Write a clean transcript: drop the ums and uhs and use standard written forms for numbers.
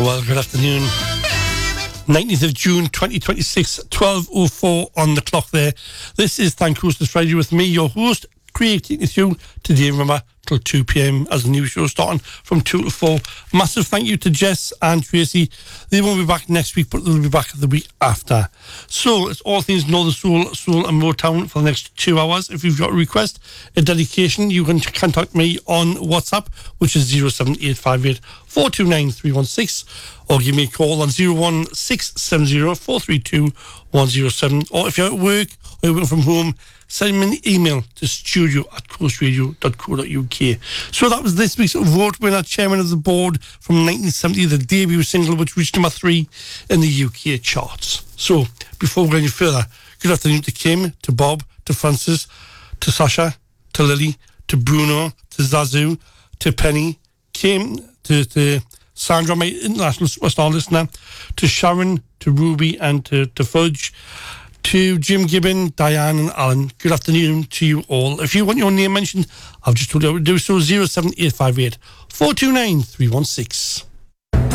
Well, good afternoon. 19th of June 2026, 12:04 on the clock there. This is Thank Coasters Friday with me, your host, Craig, taking you through today, remember, till 2 p.m. as the new show starting from 2 to 4. Massive thank you to Jess and Tracy. They won't be back next week, but they'll be back the week after. So it's all things Northern Soul and Motown for the next 2 hours. If you've got a request, a dedication, you can contact me on WhatsApp, which is 07858 429 316, or give me a call on 01670 432 107. Or if you're at work or you're working from home, send me an email to studio@coastradio.co.uk. So that was this week's vote winner, chairman of the board from 1970, the debut single which reached number 3 in the UK charts. So before we go any further, good afternoon to Kim, to Bob, to Francis, to Sasha, to Lily, to Bruno, to Zazu, to Penny, Kim, to Sandra, my international superstar listener, to Sharon, to Ruby, and to Fudge, to Jim Gibbon, Diane and Alan. Good afternoon to you all. If you want your name mentioned, I've just told you how to do so. 07858 429 316.